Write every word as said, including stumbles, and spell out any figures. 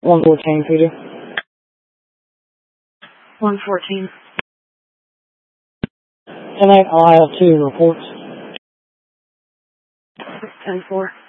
one fourteen, Peter. one fourteen. ten eight, I'll have two reports. ten four.